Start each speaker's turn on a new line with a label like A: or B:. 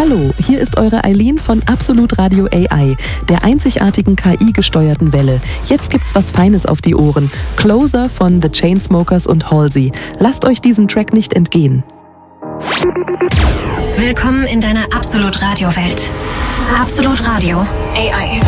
A: Hallo, hier ist eure Eileen von Absolut Radio AI, der einzigartigen KI-gesteuerten Welle. Jetzt gibt's was Feines auf die Ohren. Closer von The Chainsmokers und Halsey. Lasst euch diesen Track nicht entgehen.
B: Willkommen in deiner Absolut Radio Welt. Absolut Radio AI.